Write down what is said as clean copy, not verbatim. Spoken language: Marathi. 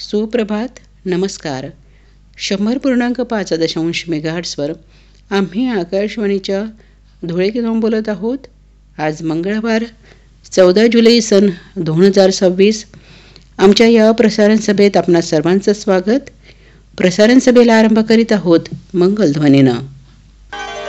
सुप्रभात. नमस्कार. 100.5 मेगाहर्ट्सवर आम्ही आकाशवाणीच्या धुळे केंद्रावरून बोलत आहोत. आज मंगळवार 14 जुलै सन 2026. आमच्या या प्रसारण सभेत आपणा सर्वांचं स्वागत. प्रसारण सभेला आरंभ करीत आहोत मंगलध्वनीनं.